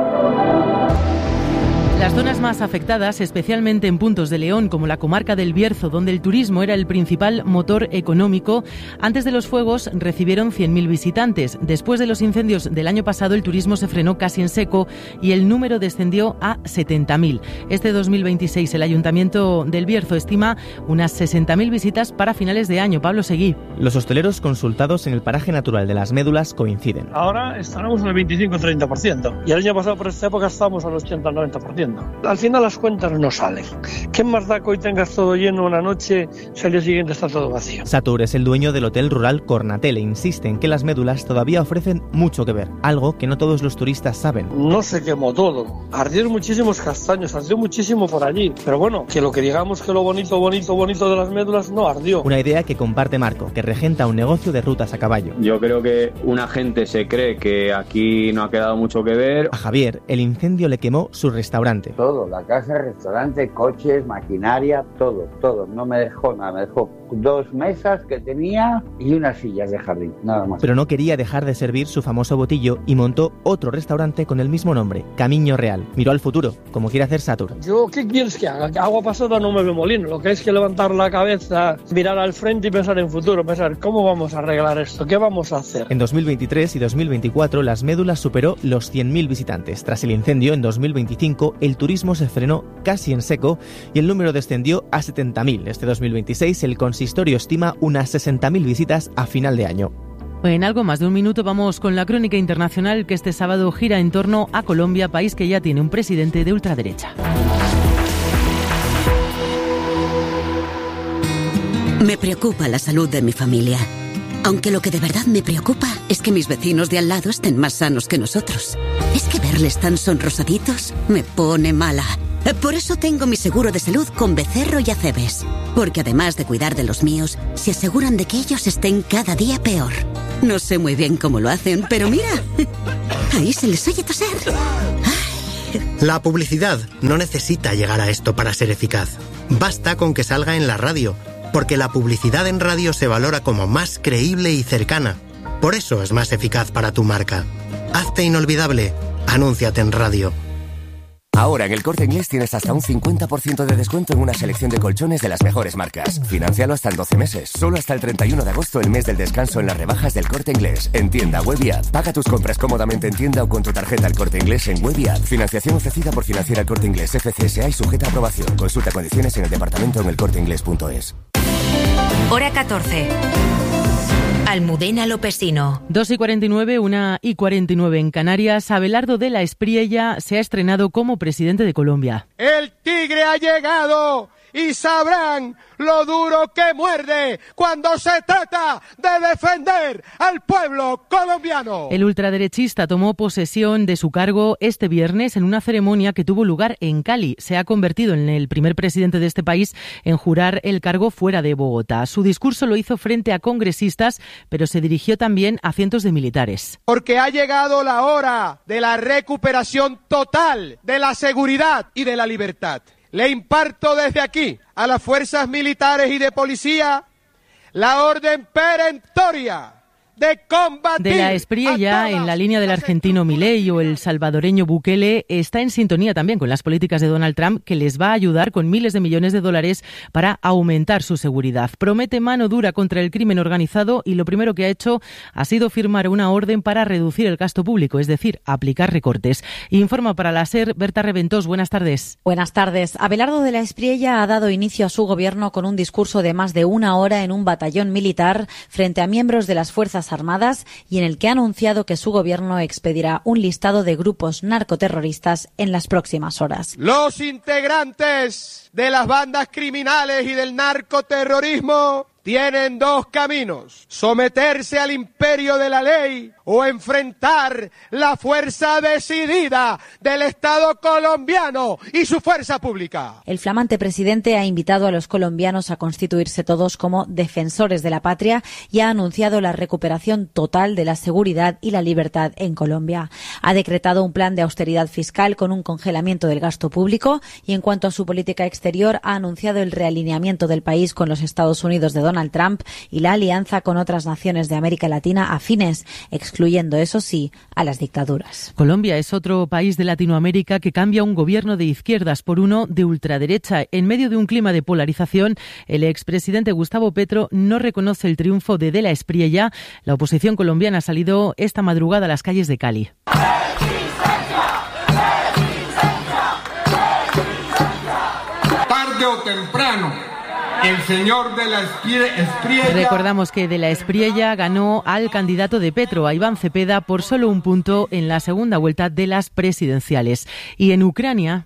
Las zonas más afectadas, especialmente en puntos de León, como la comarca del Bierzo, donde el turismo era el principal motor económico, antes de los fuegos recibieron cien mil visitantes. Después de los incendios del año pasado, el turismo se frenó casi en seco y el número descendió a setenta mil. Este dos mil veintiséis, el Ayuntamiento del Bierzo estima unas sesenta mil visitas para finales de año. Pablo Seguí. Los hosteleros consultados en el paraje natural de las Médulas coinciden. Ahora estaremos en el veinticinco a treinta por ciento y el año pasado por esta época estábamos al ochenta al noventa por ciento. Al final las cuentas no salen. ¿Qué más da que hoy tengas todo lleno una noche si al día siguiente está todo vacío? Satur es el dueño del hotel rural Cornatel e insiste en que las Médulas todavía ofrecen mucho que ver, algo que no todos los turistas saben. No se quemó todo, ardieron muchísimos castaños, ardió muchísimo por allí, pero bueno, que lo que digamos que lo bonito, bonito, bonito de las Médulas no ardió. Una idea que comparte Marco, que regenta un negocio de rutas a caballo. Yo creo que una gente se cree que aquí no ha quedado mucho que ver. A Javier, el incendio le quemó su restaurante. restaurante. Todo, la casa, restaurante, coches, maquinaria, todo, todo. No me dejó nada, me dejó dos mesas que tenía y unas sillas de jardín, nada más. Pero no quería dejar de servir su famoso botillo y montó otro restaurante con el mismo nombre, Camino Real. Miró al futuro, como quiere hacer Saturn. Yo, ¿qué quieres que haga? Que agua pasada no me ve molino. Lo que es que levantar la cabeza, mirar al frente y pensar en futuro, pensar cómo vamos a arreglar esto, qué vamos a hacer. En dos mil veintitrés y dos mil veinticuatro las médulas superó los cien mil visitantes. Tras el incendio en dos mil veinticinco, el turismo se frenó casi en seco y el número descendió a setenta mil. Este dos mil veintiséis el consistorio estima unas sesenta mil visitas a final de año. En algo más de un minuto vamos con la crónica internacional que este sábado gira en torno a Colombia, país que ya tiene un presidente de ultraderecha. Me preocupa la salud de mi familia. Aunque lo que de verdad me preocupa es que mis vecinos de al lado estén más sanos que nosotros. Es que verles tan sonrosaditos me pone mala. Por eso tengo mi seguro de salud con Becerro y Acebes. Porque además de cuidar de los míos, se aseguran de que ellos estén cada día peor. No sé muy bien cómo lo hacen, pero mira, ahí se les oye toser. La publicidad no necesita llegar a esto para ser eficaz. Basta con que salga en la radio, porque la publicidad en radio se valora como más creíble y cercana. Por eso es más eficaz para tu marca. Hazte inolvidable. Anúnciate en radio. Ahora en El Corte Inglés tienes hasta un cincuenta por ciento de descuento en una selección de colchones de las mejores marcas. Financialo hasta en doce meses. Solo hasta el treinta y uno de agosto, el mes del descanso en las rebajas del Corte Inglés. En tienda, web y app. Paga tus compras cómodamente en tienda o con tu tarjeta El Corte Inglés en web y app. Financiación ofrecida por Financiera El Corte Inglés F C S A y sujeta a aprobación. Consulta condiciones en el departamento en elcorteinglés punto es. Hora catorce. Almudena Lopesino. dos y cuarenta y nueve, una y cuarenta y nueve en Canarias. Abelardo de la Espriella se ha estrenado como presidente de Colombia. El tigre ha llegado y sabrán lo duro que muerde cuando se trata de defender al pueblo colombiano. El ultraderechista tomó posesión de su cargo este viernes en una ceremonia que tuvo lugar en Cali. Se ha convertido en el primer presidente de este país en jurar el cargo fuera de Bogotá. Su discurso lo hizo frente a congresistas, pero se dirigió también a cientos de militares. Porque ha llegado la hora de la recuperación total de la seguridad y de la libertad. Le imparto desde aquí a las fuerzas militares y de policía la orden perentoria de combatir. De la Espriella, en la línea del argentino Milei o el salvadoreño Bukele, está en sintonía también con las políticas de Donald Trump, que les va a ayudar con miles de millones de dólares para aumentar su seguridad. Promete mano dura contra el crimen organizado y lo primero que ha hecho ha sido firmar una orden para reducir el gasto público, es decir, aplicar recortes. Informa para la SER, Berta Reventós. Buenas tardes. Buenas tardes. Abelardo de la Espriella ha dado inicio a su gobierno con un discurso de más de una hora en un batallón militar frente a miembros de las Fuerzas Armadas y en el que ha anunciado que su gobierno expedirá un listado de grupos narcoterroristas en las próximas horas. Los integrantes de las bandas criminales y del narcoterrorismo tienen dos caminos: someterse al imperio de la ley o enfrentar la fuerza decidida del Estado colombiano y su fuerza pública. El flamante presidente ha invitado a los colombianos a constituirse todos como defensores de la patria y ha anunciado la recuperación total de la seguridad y la libertad en Colombia. Ha decretado un plan de austeridad fiscal con un congelamiento del gasto público y en cuanto a su política exterior ha anunciado el realineamiento del país con los Estados Unidos de Donald Trump y la alianza con otras naciones de América Latina afines, excluyendo, eso sí, a las dictaduras. Colombia es otro país de Latinoamérica que cambia un gobierno de izquierdas por uno de ultraderecha. En medio de un clima de polarización, el expresidente Gustavo Petro no reconoce el triunfo de De la Espriella. La oposición colombiana ha salido esta madrugada a las calles de Cali. Tarde o temprano, el señor De la Espriella... Recordamos que De la Espriella ganó al candidato de Petro, a Iván Cepeda, por solo un punto en la segunda vuelta de las presidenciales. Y en Ucrania...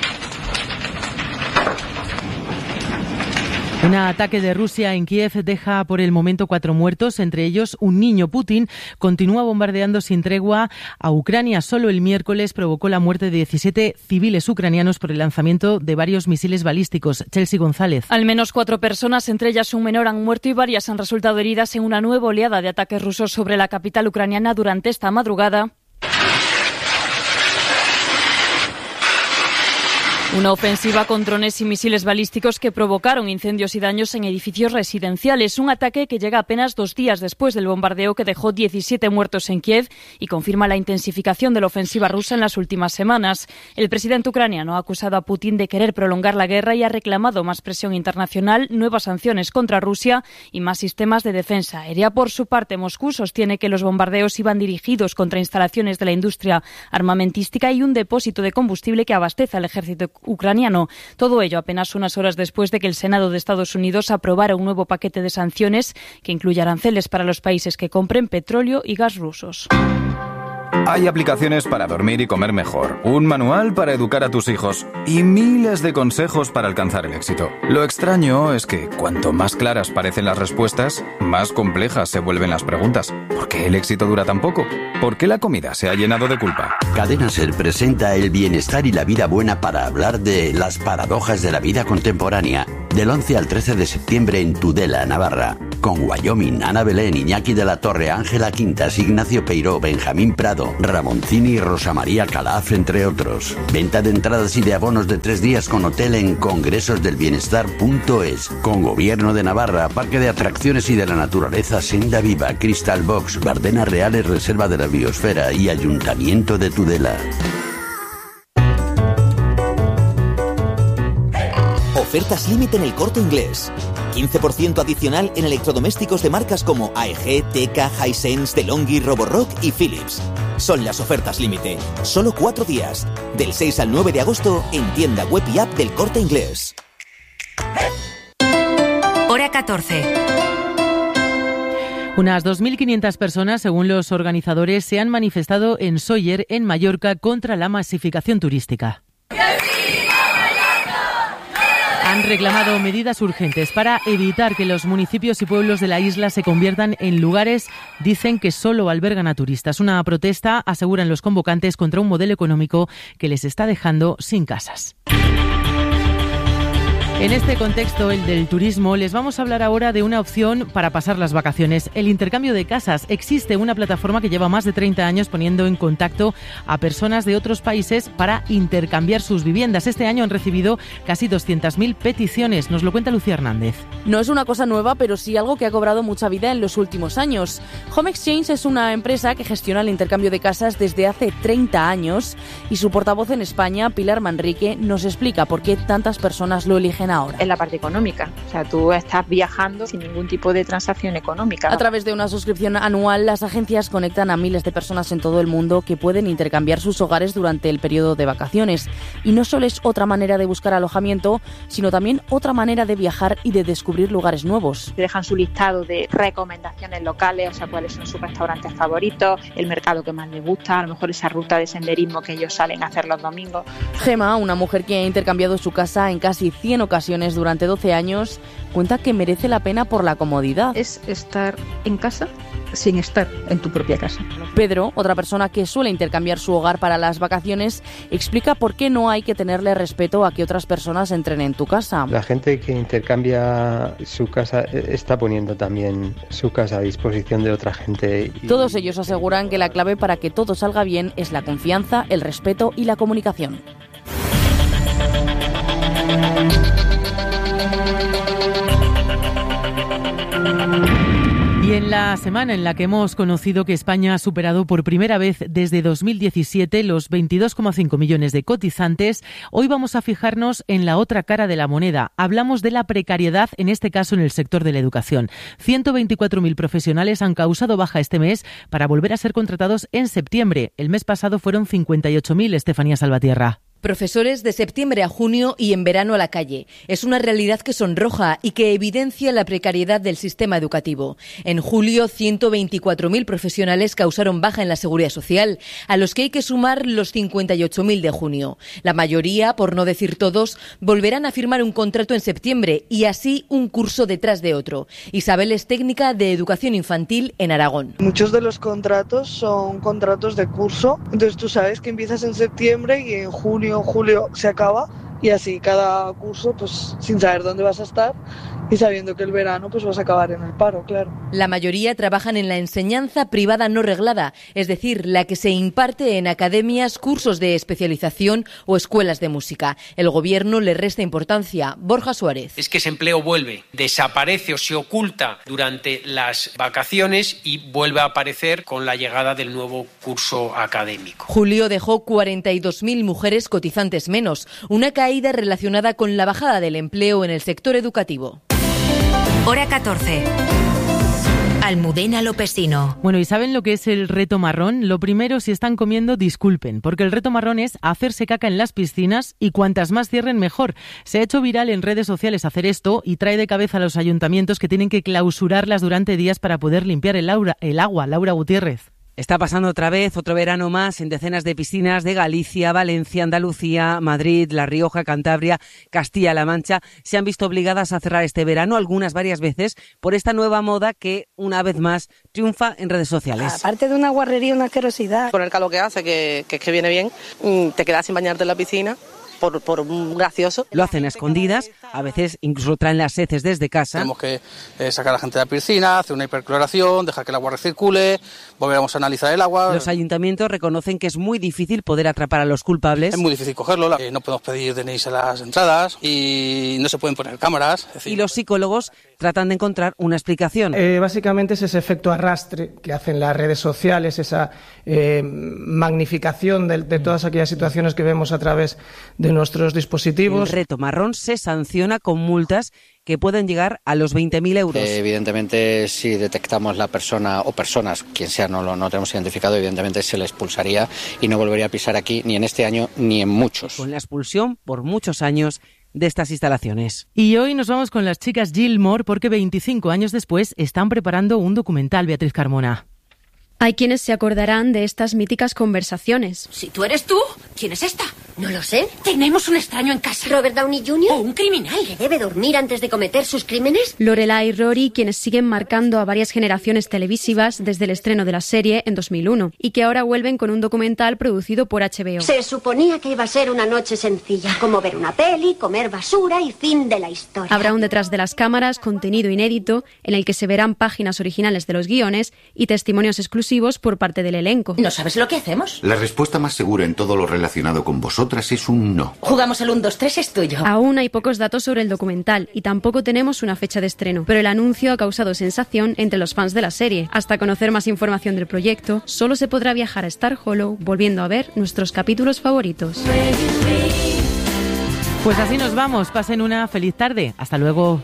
Un ataque de Rusia en Kiev deja por el momento cuatro muertos, entre ellos un niño. Putin continúa bombardeando sin tregua a Ucrania. Solo el miércoles provocó la muerte de diecisiete civiles ucranianos por el lanzamiento de varios misiles balísticos. Chelsea González. Al menos cuatro personas, entre ellas un menor, han muerto y varias han resultado heridas en una nueva oleada de ataques rusos sobre la capital ucraniana durante esta madrugada. Una ofensiva con drones y misiles balísticos que provocaron incendios y daños en edificios residenciales. Un ataque que llega apenas dos días después del bombardeo que dejó diecisiete muertos en Kiev y confirma la intensificación de la ofensiva rusa en las últimas semanas. El presidente ucraniano ha acusado a Putin de querer prolongar la guerra y ha reclamado más presión internacional, nuevas sanciones contra Rusia y más sistemas de defensa aérea. Por su parte, Moscú sostiene que los bombardeos iban dirigidos contra instalaciones de la industria armamentística y un depósito de combustible que abastece al ejército ucraniano. Todo ello apenas unas horas después de que el Senado de Estados Unidos aprobara un nuevo paquete de sanciones que incluye aranceles para los países que compren petróleo y gas rusos. Hay aplicaciones para dormir y comer mejor, un manual para educar a tus hijos y miles de consejos para alcanzar el éxito. Lo extraño es que cuanto más claras parecen las respuestas, más complejas se vuelven las preguntas. ¿Por qué el éxito dura tan poco? ¿Por qué la comida se ha llenado de culpa? Cadena SER presenta el bienestar y la vida buena para hablar de las paradojas de la vida contemporánea. Del once al trece de septiembre en Tudela, Navarra. Con Wyoming, Ana Belén, Iñaki de la Torre, Ángela Quintas, Ignacio Peiró, Benjamín Prado, Ramoncini y Rosa María Calaf, entre otros. Venta de entradas y de abonos de tres días con hotel en congresosdelbienestar punto es. Con Gobierno de Navarra, Parque de Atracciones y de la Naturaleza Senda Viva, Crystal Box, Bardenas Reales, Reserva de la Biosfera y Ayuntamiento de Tudela. Ofertas límite en El Corte Inglés. quince por ciento adicional en electrodomésticos de marcas como A E G, Teka, Hisense, DeLonghi, Roborock y Philips. Son las ofertas límite. Solo cuatro días. Del seis al nueve de agosto en tienda web y app del Corte Inglés. Hora catorce. Unas dos mil quinientas personas, según los organizadores, se han manifestado en Sóller, en Mallorca, contra la masificación turística. Han reclamado medidas urgentes para evitar que los municipios y pueblos de la isla se conviertan en lugares, dicen, que solo albergan a turistas. Una protesta, aseguran los convocantes, contra un modelo económico que les está dejando sin casas. En este contexto, el del turismo, les vamos a hablar ahora de una opción para pasar las vacaciones: el intercambio de casas. Existe una plataforma que lleva más de treinta años poniendo en contacto a personas de otros países para intercambiar sus viviendas. Este año han recibido casi doscientas mil peticiones. Nos lo cuenta Lucía Hernández. No es una cosa nueva, pero sí algo que ha cobrado mucha vida en los últimos años. Home Exchange es una empresa que gestiona el intercambio de casas desde hace treinta años y su portavoz en España, Pilar Manrique, nos explica por qué tantas personas lo eligen ahora. Es la parte económica, o sea, tú estás viajando sin ningún tipo de transacción económica. A través de una suscripción anual, las agencias conectan a miles de personas en todo el mundo que pueden intercambiar sus hogares durante el periodo de vacaciones. Y no solo es otra manera de buscar alojamiento, sino también otra manera de viajar y de descubrir lugares nuevos. Te dejan su listado de recomendaciones locales, o sea, cuáles son sus restaurantes favoritos, el mercado que más les gusta, a lo mejor esa ruta de senderismo que ellos salen a hacer los domingos. Gema, una mujer que ha intercambiado su casa en casi cien ocasiones durante doce años, cuenta que merece la pena por la comodidad. Es estar en casa sin estar en tu propia casa. Pedro, otra persona que suele intercambiar su hogar para las vacaciones, explica por qué no hay que tenerle respeto a que otras personas entren en tu casa. La gente que intercambia su casa está poniendo también su casa a disposición de otra gente. Y... Todos ellos aseguran que la clave para que todo salga bien es la confianza, el respeto y la comunicación. Y en la semana en la que hemos conocido que España ha superado por primera vez desde dos mil diecisiete los veintidós coma cinco millones de cotizantes, hoy vamos a fijarnos en la otra cara de la moneda. Hablamos de la precariedad, en este caso en el sector de la educación. ciento veinticuatro mil profesionales han causado baja este mes para volver a ser contratados en septiembre. El mes pasado fueron cincuenta y ocho mil, Estefanía Salvatierra. Profesores de septiembre a junio y en verano a la calle. Es una realidad que sonroja y que evidencia la precariedad del sistema educativo. En julio, ciento veinticuatro mil profesionales causaron baja en la Seguridad Social, a los que hay que sumar los cincuenta y ocho mil de junio. La mayoría, por no decir todos, volverán a firmar un contrato en septiembre y así un curso detrás de otro. Isabel es técnica de educación infantil en Aragón. Muchos de los contratos son contratos de curso, entonces tú sabes que empiezas en septiembre y en junio en julio se acaba y así cada curso, pues sin saber dónde vas a estar y sabiendo que el verano pues vas a acabar en el paro, claro. La mayoría trabajan en la enseñanza privada no reglada, es decir, la que se imparte en academias, cursos de especialización o escuelas de música. El gobierno le resta importancia. Borja Suárez. Es que ese empleo vuelve, desaparece o se oculta durante las vacaciones y vuelve a aparecer con la llegada del nuevo curso académico. Julio dejó cuarenta y dos mil mujeres cotizantes menos, una caída relacionada con la bajada del empleo en el sector educativo. Hora catorce. Almudena Lopesino. Bueno, ¿y saben lo que es el reto marrón? Lo primero, si están comiendo, disculpen, porque el reto marrón es hacerse caca en las piscinas y cuantas más cierren, mejor. Se ha hecho viral en redes sociales hacer esto y trae de cabeza a los ayuntamientos que tienen que clausurarlas durante días para poder limpiar el, aura, el agua. Laura Gutiérrez. Está pasando otra vez, otro verano más, en decenas de piscinas de Galicia, Valencia, Andalucía, Madrid, La Rioja, Cantabria, Castilla-La Mancha. Se han visto obligadas a cerrar este verano, algunas varias veces, por esta nueva moda que, una vez más, triunfa en redes sociales. Aparte de una guarrería, una asquerosidad. Con el calor que hace, que, que es que viene bien, te quedas sin bañarte en la piscina. Por, por un gracioso. Lo hacen a escondidas, a veces incluso traen las heces desde casa. Tenemos que eh, sacar a la gente de la piscina, hacer una hipercloración, dejar que el agua recircule, volveremos a analizar el agua. Los ayuntamientos reconocen que es muy difícil poder atrapar a los culpables. Es muy difícil cogerlo, eh, no podemos pedir D N Is a las entradas y no se pueden poner cámaras. Es decir, y los psicólogos tratan de encontrar una explicación. Eh, básicamente es ese efecto arrastre que hacen las redes sociales, esa eh, magnificación de, de todas aquellas situaciones que vemos a través de nuestros dispositivos. El reto marrón se sanciona con multas que pueden llegar a los veinte mil euros. Eh, evidentemente, si detectamos la persona o personas, quien sea, no lo no tenemos identificado, evidentemente se le expulsaría y no volvería a pisar aquí ni en este año ni en muchos. Con la expulsión por muchos años de estas instalaciones. Y hoy nos vamos con las chicas Gilmore porque veinticinco años después están preparando un documental, Beatriz Carmona. Hay quienes se acordarán de estas míticas conversaciones. Si tú eres tú, ¿quién es esta? No lo sé. Tenemos un extraño en casa. ¿Robert Downey junior? ¿O un criminal? ¿Que debe dormir antes de cometer sus crímenes? Lorelai y Rory, quienes siguen marcando a varias generaciones televisivas desde el estreno de la serie en dos mil uno y que ahora vuelven con un documental producido por H B O. Se suponía que iba a ser una noche sencilla, como ver una peli, comer basura y fin de la historia. Habrá un detrás de las cámaras, contenido inédito, en el que se verán páginas originales de los guiones y testimonios exclusivos por parte del elenco. ¿No sabes lo que hacemos? La respuesta más segura en todo lo relacionado con vosotras es un no. Jugamos al uno, dos, tres, es tuyo. Aún hay pocos datos sobre el documental y tampoco tenemos una fecha de estreno, pero el anuncio ha causado sensación entre los fans de la serie. Hasta conocer más información del proyecto, solo se podrá viajar a Star Hollow volviendo a ver nuestros capítulos favoritos. Pues así nos vamos. Pasen una feliz tarde. Hasta luego.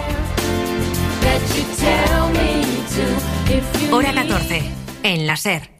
Hora catorce. En la SER.